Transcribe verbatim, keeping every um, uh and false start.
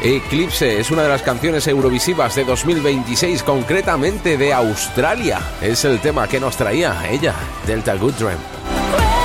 Eclipse es una de las canciones eurovisivas de dos mil veintiséis, concretamente de Australia. Es el tema que nos traía ella, Delta Goodrem.